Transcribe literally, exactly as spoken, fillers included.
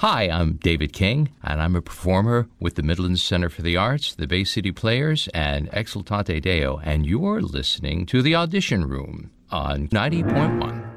Hi, I'm David King, and I'm a performer with the Midlands Center for the Arts, the Bay City Players, and Exultate Deo, and you're listening to The Audition Room on ninety point one.